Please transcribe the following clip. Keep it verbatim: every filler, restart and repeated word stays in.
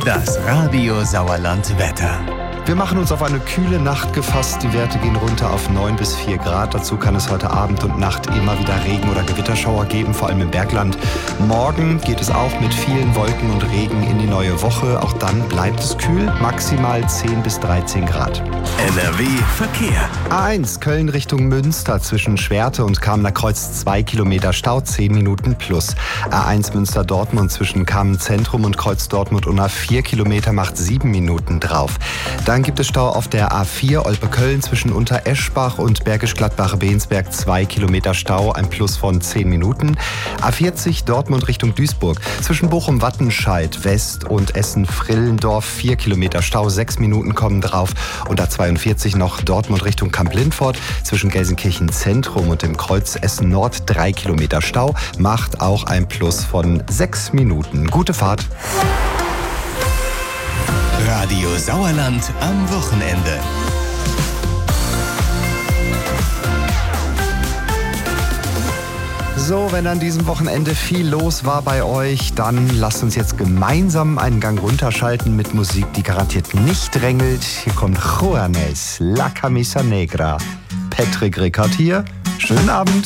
Das Radio Sauerland Wetter. Wir machen uns auf eine kühle Nacht gefasst. Die Werte gehen runter auf neun bis vier Grad. Dazu kann es heute Abend und Nacht immer wieder Regen- oder Gewitterschauer geben, vor allem im Bergland. Morgen geht es auch mit vielen Wolken und Regen in die neue Woche. Auch dann bleibt es kühl, maximal zehn bis dreizehn Grad. N R W Verkehr. A eins Köln Richtung Münster zwischen Schwerte und Kamener Kreuz zwei Kilometer Stau, zehn Minuten plus. A eins Münster Dortmund zwischen Kamen Zentrum und Kreuz Dortmund-Unna vier Kilometer macht sieben Minuten drauf. Dann gibt es Stau auf der A vier Olpe-Köln zwischen Untereschbach und Bergisch Gladbach-Beensberg zwei Kilometer Stau, ein Plus von zehn Minuten. A vierzig Dortmund Richtung Duisburg zwischen Bochum-Wattenscheid West und Essen-Frillendorf vier Kilometer Stau, sechs Minuten kommen drauf. Und A zweiundvierzig noch Dortmund Richtung Kamp-Lindfort zwischen Gelsenkirchen Zentrum und dem Kreuz Essen Nord drei Kilometer Stau, macht auch ein Plus von sechs Minuten. Gute Fahrt. Radio Sauerland am Wochenende. So, wenn an diesem Wochenende viel los war bei euch, dann lasst uns jetzt gemeinsam einen Gang runterschalten mit Musik, die garantiert nicht drängelt. Hier kommt Juanes, La Camisa Negra. Patrick Rickard hier. Schönen Abend.